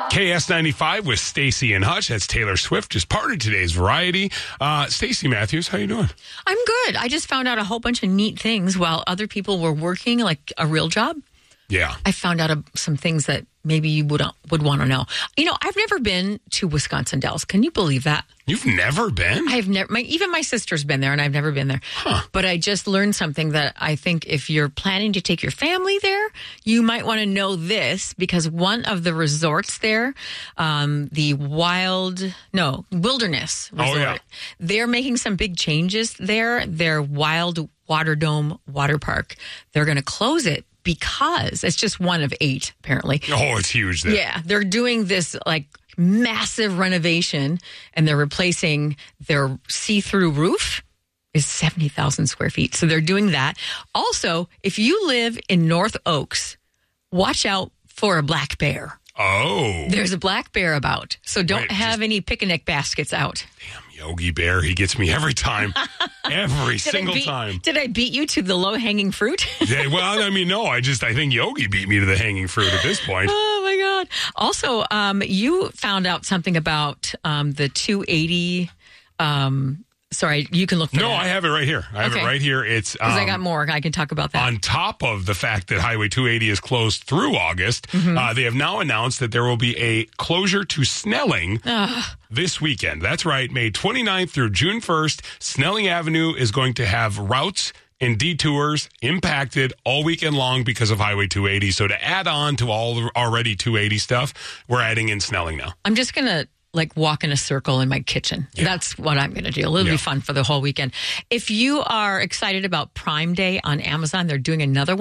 KS95 with Stacy and Hutch. That's Taylor Swift, just part of today's Variety. Stacy Matthews, how you doing? I'm good. I just found out a whole bunch of neat things while other people were working like a real job. Yeah. I found out some things that maybe you would want to know. You know, I've never been to Wisconsin Dells. Can you believe that? You've never been? I've never. Even my sister's been there, and I've never been there. Huh. But I just learned something that I think if you're planning to take your family there, you might want to know this, because one of the resorts there, the Wilderness Resort, they're making some big changes there. Their Wild Water Dome water park, they're going to close it because it's just one of 8, apparently. Oh, it's huge there. Yeah, they're doing this like massive renovation, and they're replacing their see-through roof is 70,000 square feet. So they're doing that. Also, if you live in North Oaks, watch out for a black bear. Oh. There's a black bear about. So don't have any picnic baskets out. Damn, Yogi Bear. He gets me every time. Every single time. Did I beat you to the low-hanging fruit? Yeah, well, I mean, no. I think Yogi beat me to the hanging fruit at this point. Oh, my God. Also, you found out something about the 280... sorry, you can look for that. No, I have it right here. I have it right here. It's because I got more. I can talk about that. On top of the fact that Highway 280 is closed through August, they have now announced that there will be a closure to Snelling this weekend. That's right. May 29th through June 1st, Snelling Avenue is going to have routes and detours impacted all weekend long because of Highway 280. So to add on to all the already 280 stuff, we're adding in Snelling now. I'm just going to walk in a circle in my kitchen. Yeah. That's what I'm going to do. It'll be fun for the whole weekend. If you are excited about Prime Day on Amazon, they're doing another one.